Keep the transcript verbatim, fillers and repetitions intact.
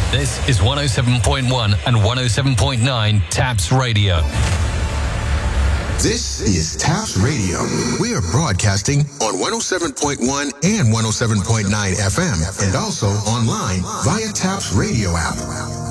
This is one oh seven point one and one oh seven point nine Taps Radio. This is Taps Radio. We are broadcasting on one oh seven point one and one oh seven point nine F M and also online via Taps Radio app.